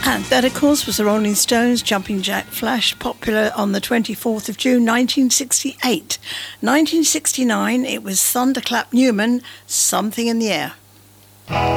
And that, of course, was the Rolling Stones' Jumping Jack Flash, popular on the 24th of June 1968. 1969, it was Thunderclap Newman, Something in the Air.